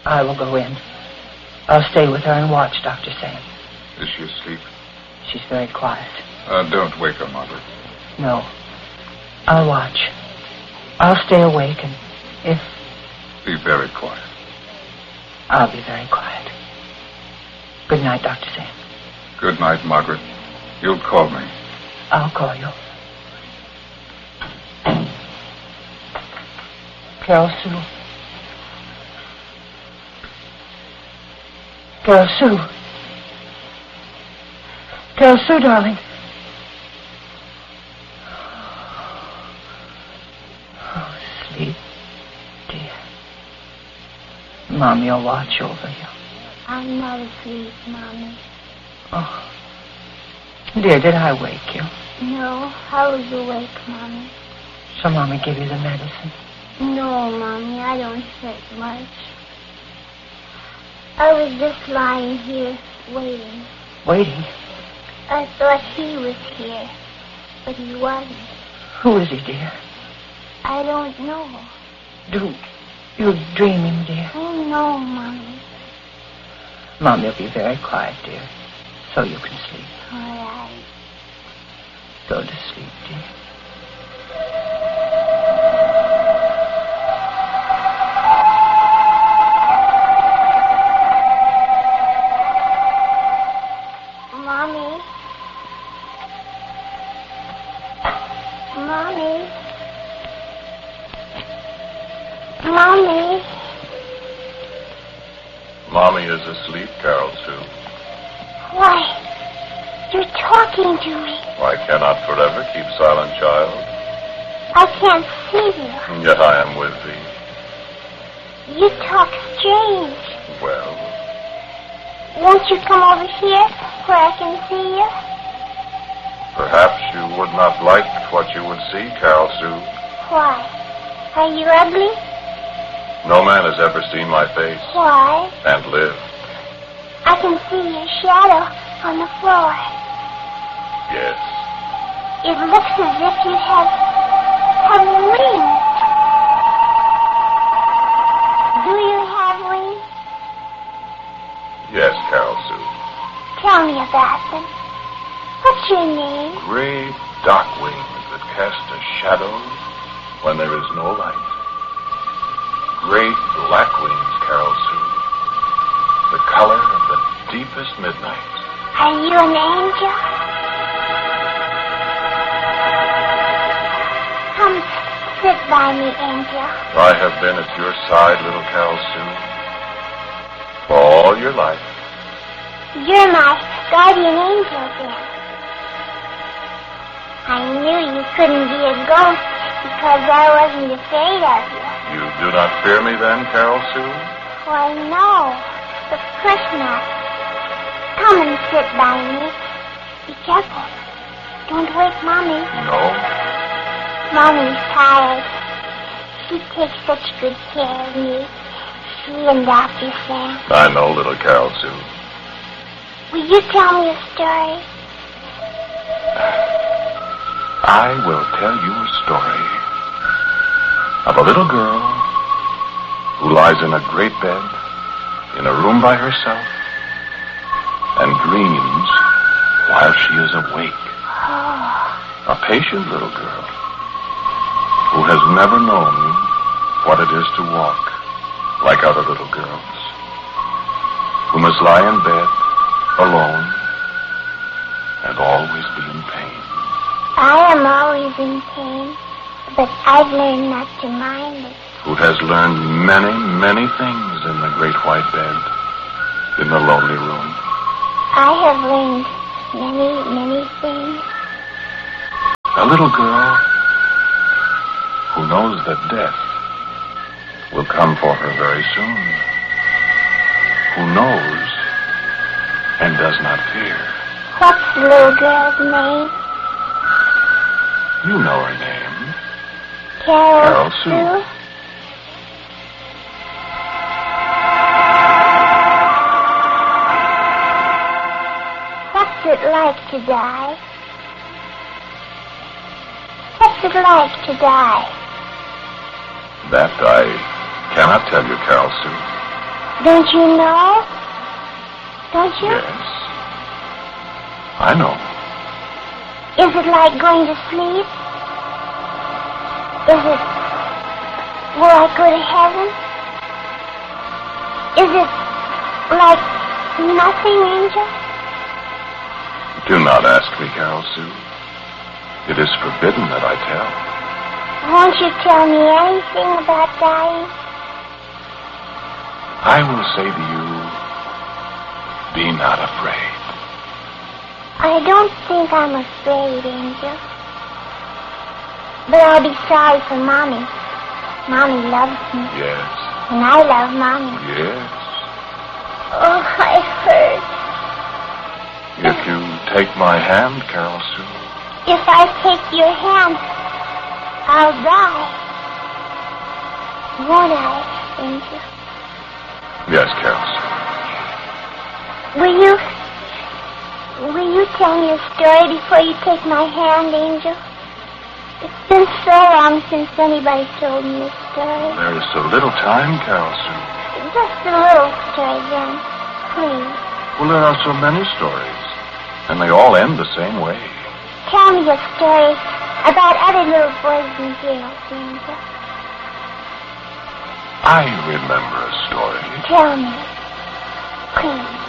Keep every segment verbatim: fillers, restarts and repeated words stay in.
I will go in. I'll stay with her and watch Doctor Sam. Is she asleep? She's very quiet. Uh, don't wake her, Margaret. No. I'll watch. I'll stay awake, and if... Be very quiet. I'll be very quiet. Good night, Doctor Sam. Good night, Margaret. You'll call me. I'll call you. Carol Sue. Carol Sue. Carol Sue, darling. Oh, sleep, dear. Mommy will watch over you. I'm not asleep, Mommy. Oh. Dear, did I wake you? No, I was awake, Mommy. So Mommy give you the medicine? No, Mommy, I don't hurt much. I was just lying here, waiting. Waiting? I thought he was here, but he wasn't. Who is he, dear? I don't know. Do you dream him, dear? Oh, no, Mommy. Mommy will be very quiet, dear, so you can sleep. All right. Go to sleep, dear. Mommy. Mommy. Mommy. Mommy is asleep, Carol Sue. Why? You're talking to me. I cannot forever keep silent, child. I can't see you. Yet I am with thee. You talk strange. Well, Won't you come over here where I can see you? perhaps you would not like what you would see, Carol Sue. Why? Are you ugly? No man has ever seen my face Why? and lived. I can see your shadow on the floor. Yes. It looks as if you have, have wings. Do you have wings? Yes, Carol Sue. Tell me about them. What's your name? Great dark wings that cast a shadow when there is no light. Great black wings, Carol Sue. The color of the deepest midnight. Are you an angel? Come sit by me, angel. I have been at your side, little Carol Sue, for all your life. You're my guardian angel, then. I knew you couldn't be a ghost because I wasn't afraid of you. You do not fear me then, Carol Sue? Why, no. Of course not. Come and sit by me. Be careful. Don't wake Mommy. No. Mommy's tired. She takes such good care of me. She and Doctor Sam. I know, little Carol Sue. Will you tell me a story? I will tell you a story of a little girl who lies in a great bed in a room by herself and dreams while she is awake. Oh. A patient little girl who has never known what it is to walk like other little girls, who must lie in bed alone and always be in pain. I am always in pain, but I've learned not to mind it. Who has learned many, many things in the great white bed, in the lonely room. I have learned many, many things. A little girl who knows that death will come for her very soon. Who knows and does not fear. What's the little girl's name? You know her name. Carol, Carol Sue. Sue? What's it like to die? What's it like to die? That I cannot tell you, Carol Sue. Don't you know? Don't you? Yes. I know. Is it like going to sleep? Is it... Will I go to heaven? Is it like nothing, Angel? Do not ask me, Carol Sue. It is forbidden that I tell. Won't you tell me anything about dying? I will say to you, be not afraid. I don't think I'm afraid, Angel. But I'll be sorry for Mommy. Mommy loves me. Yes. And I love Mommy. Yes. Oh, I hurt. If you take my hand, Carol Sue. If I take your hand, I'll die. Won't I, Angel? Yes, Carol Sue. Will you... Will you tell me a story before you take my hand, Angel? It's been so long since anybody told me a story. There is so little time, Carol Sue. Just a little story, then. Please. Well, there are so many stories, and they all end the same way. Tell me a story about other little boys and girls, Angel. I remember a story. Tell me. Please.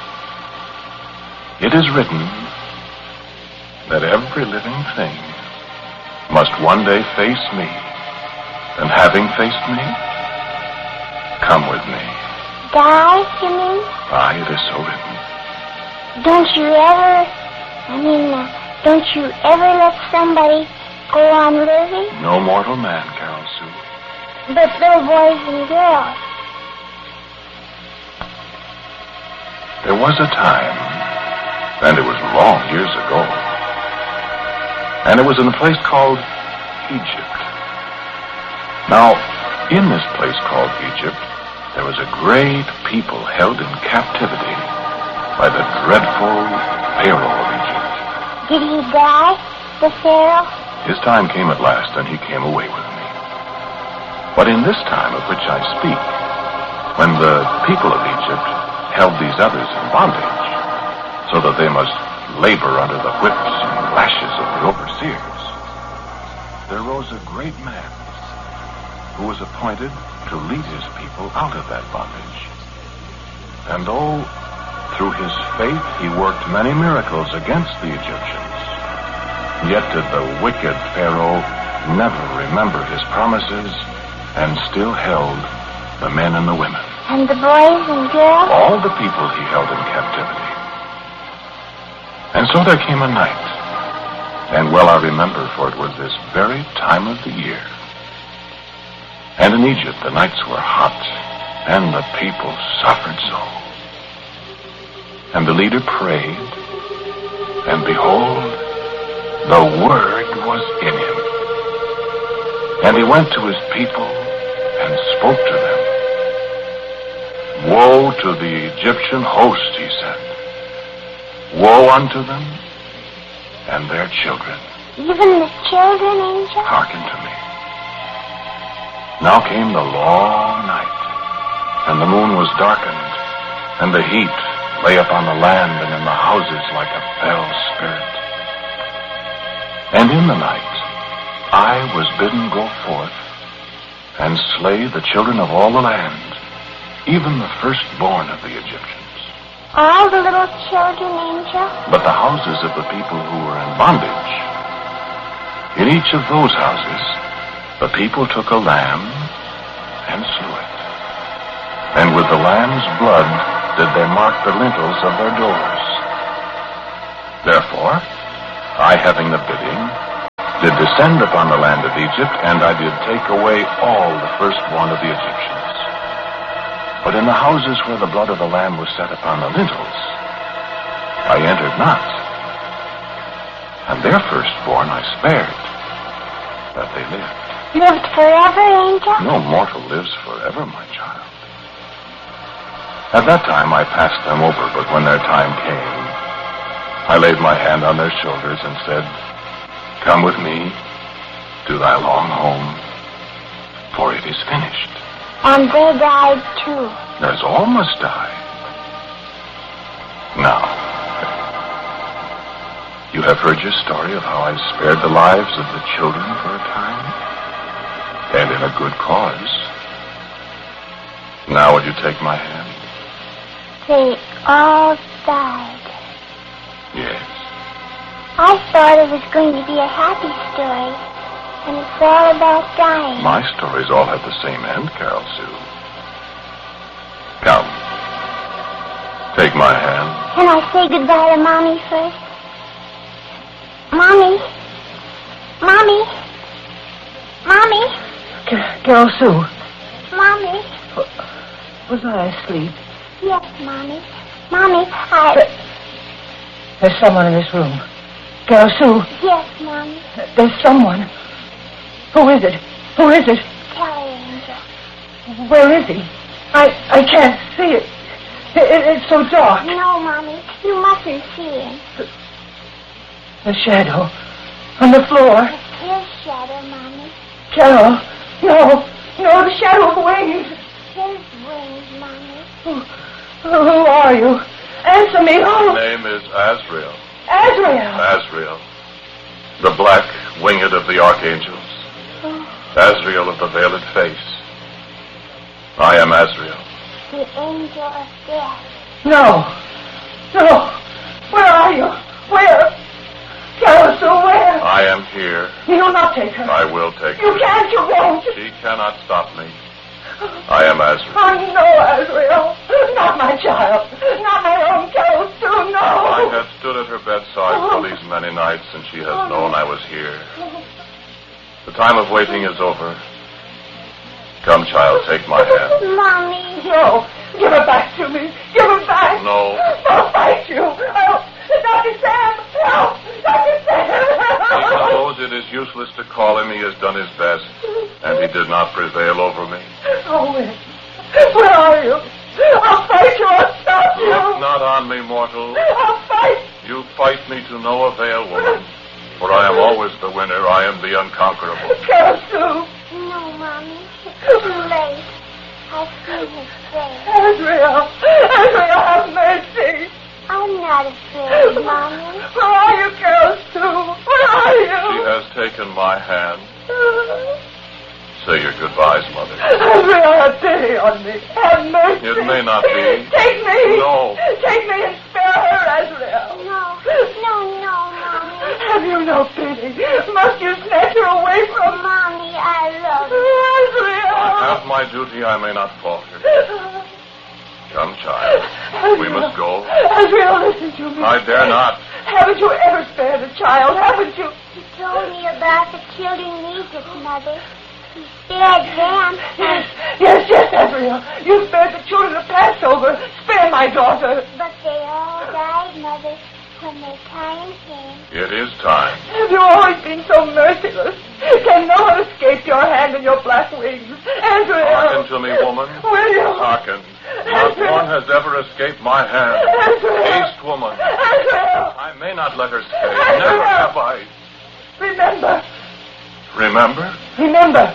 It is written that every living thing must one day face me, and having faced me, come with me. Die, you mean? Aye, it is so written. Don't you ever, I mean, uh, don't you ever let somebody go on living? No mortal man, Carol Sue. But little boys and girls. There was a time, and it was long years ago, and it was in a place called Egypt. Now, in this place called Egypt, there was a great people held in captivity by the dreadful Pharaoh of Egypt. Did he die, the Pharaoh? His time came at last, and he came away with me. But in this time of which I speak, when the people of Egypt held these others in bondage, so that they must labor under the whips and lashes of the overseers, there rose a great man who was appointed to lead his people out of that bondage. And though through his faith he worked many miracles against the Egyptians, yet did the wicked Pharaoh never remember his promises and still held the men and the women. And the boys and girls? All the people he held in captivity. And so there came a night, and well I remember, for it was this very time of the year. And in Egypt the nights were hot, and the people suffered so. And the leader prayed, and behold, the word was in him. And he went to his people and spoke to them. Woe to the Egyptian host, he said. Woe unto them and their children. Even the children, Angel? Hearken to me. Now came the long night, and the moon was darkened, and the heat lay upon the land and in the houses like a fell spirit. And in the night I was bidden go forth and slay the children of all the land, even the firstborn of the Egyptians. All the little children, Angel? But the houses of the people who were in bondage, in each of those houses, the people took a lamb and slew it. And with the lamb's blood did they mark the lintels of their doors. Therefore, I, having the bidding, did descend upon the land of Egypt, and I did take away all the firstborn of the Egyptians. But in the houses where the blood of the lamb was set upon the lintels, I entered not. And their firstborn I spared, that they lived. Lived forever, Angel? No mortal lives forever, my child. At that time I passed them over, but when their time came, I laid my hand on their shoulders and said, Come with me to thy long home, for it is finished. And they died too. as all must die. Now, you have heard your story of how I spared the lives of the children for a time, and in a good cause. Now will you take my hand? They all died. Yes. I thought it was going to be a happy story, and it's all about dying. My stories all have the same end, Carol Sue. Come. Take my hand. Can I say goodbye to Mommy first? Mommy? Mommy? Mommy? Ca- Carol Sue, Mommy? was I asleep? Yes, Mommy. Mommy, I... There's someone in this room. Carol Sue, Yes, Mommy. there's someone. Who is it? Who is it? Tell her, Angel. Where is he? I I can't see it. It, it. It's so dark. No, Mommy. You mustn't see him. The shadow on the floor. It's his shadow, Mommy. Carol, no, no, the shadow of wings. His wings, Mommy. Who, who are you? Answer me. Who? My name is Azrael. Azrael. Azrael. The black winged of the archangels. Azrael of the veiled face. I am Azrael. The angel of death. No, no. Where are you? Where? Carol Sue, where? I am here. You'll not take her. I will take You her. can't, you won't. She cannot stop me. I am Azrael. Oh, no, Azrael. Not my child. Not my own Carol Sue, no. I have stood at her bedside for these many nights, and she has known I was here. The time of waiting is over. Come, child, take my hand. Mommy. No. Give her back to me. Give her back. No. I'll fight you. Help. Doctor Sam. Help. Doctor Sam. He knows it is useless to call him. He has done his best, and he did not prevail over me. Oh, where? Where are you? I'll fight you. I'll stop you. Look not on me, mortal. I'll fight. You fight me to no avail, woman. For I am always the winner. I am the unconquerable. Carol Sue. No, Mommy. It's too late. I've seen his face. Azrael. Azrael, have mercy. I'm not afraid, Mommy. Where are you, Carol Sue? Where are She you? has taken my hand. Say your goodbyes, mother. Azrael, have pity on me. Have mercy. It may not be. Take me. No. Take me and spare her, Azrael. No. No, no, Mommy. Have you no pity? Must you snatch her away from me? Mommy, I love you. Azrael. Have my duty, I may not falter. Come, child. We must go. Azrael, listen to me. I dare not. Haven't you ever spared a child? Haven't you? He told me about the children in Egypt, Mother. He spared them. Yes, yes, yes, Azrael. You spared the children of Passover. Spare my daughter. But they all died, Mother, when their time came. It is time. Have you always been so merciless? Can no one escape your hand and your black wings? Azrael. Hearken to me, woman. Will you? Hearken. Not one has ever escaped my hand. Azrael. Haste, woman. Azrael. I may not let her stay. Never have I. Remember. Remember? Remember.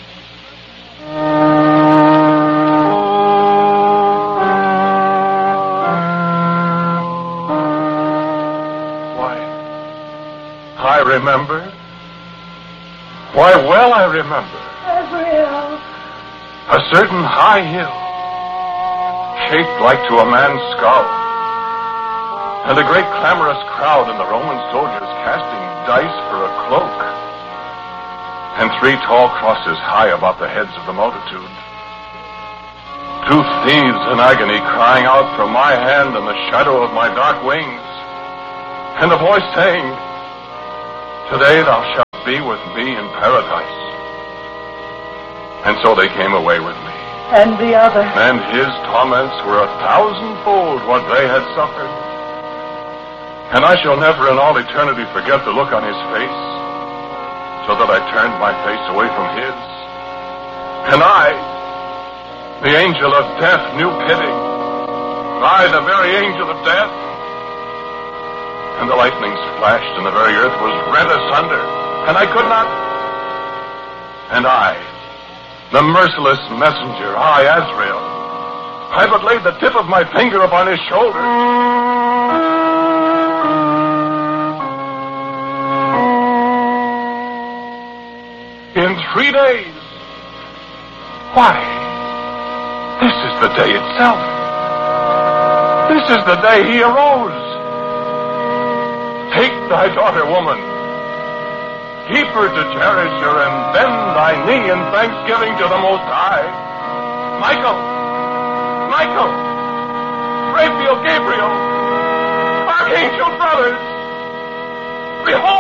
Why, I remember. Why, well, I remember. Azrael. A certain high hill, shaped like to a man's skull, and a great clamorous crowd and the Roman soldiers casting dice for a cloak, and three tall crosses high above the heads of the multitude. Two thieves in agony crying out for my hand and the shadow of my dark wings, and a voice saying, "Today thou shalt be with me in paradise." And so they came away with me. And the other. And his torments were a thousandfold what they had suffered. And I shall never in all eternity forget the look on his face, so that I turned my face away from his. And I, the angel of death, knew pity. I, the very angel of death. And the lightnings flashed, and the very earth was rent asunder, and I could not. And I, the merciless messenger, I, Azrael, I but laid the tip of my finger upon his shoulder. In three days. Why, this is the day itself. This is the day he arose. Take thy daughter, woman. Keep her to cherish her and bend thy knee in thanksgiving to the Most High. Michael! Michael! Raphael, Gabriel! Archangel brothers! Behold!